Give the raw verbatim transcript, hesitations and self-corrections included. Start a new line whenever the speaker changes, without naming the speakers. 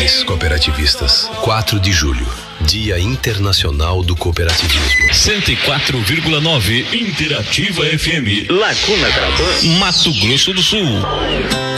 Parabéns, cooperativistas. quatro de julho, Dia Internacional do Cooperativismo.
cento e quatro vírgula nove Interativa F M.
Laguna Carabã,
Mato Grosso do Sul.